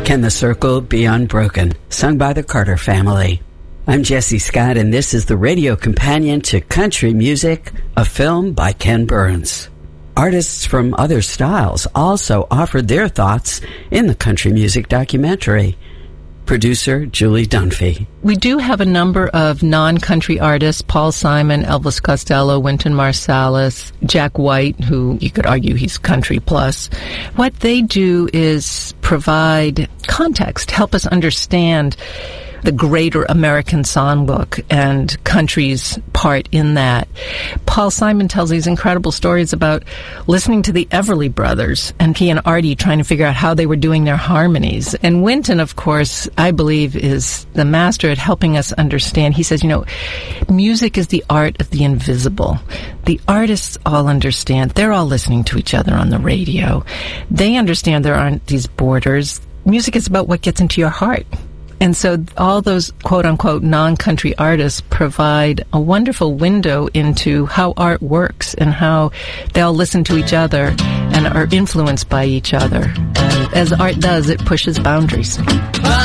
Can the Circle Be Unbroken? Sung by the Carter Family. I'm Jesse Scott, and this is the radio companion to Country Music, a film by Ken Burns. Artists from other styles also offered their thoughts in the country music documentary. Producer Julie Dunphy. We do have a number of non-country artists, Paul Simon, Elvis Costello, Wynton Marsalis, Jack White, who you could argue he's country plus. What they do is provide context, help us understand the greater American songbook and country's part in that. Paul Simon tells these incredible stories about listening to the Everly Brothers and he and Artie trying to figure out how they were doing their harmonies. And Wynton, of course, I believe is the master at helping us understand. He says, music is the art of the invisible. The artists all understand. They're all listening to each other on the radio. They understand there aren't these borders. Music is about what gets into your heart. And so all those quote-unquote non-country artists provide a wonderful window into how art works and how they all listen to each other and are influenced by each other. And as art does, it pushes boundaries.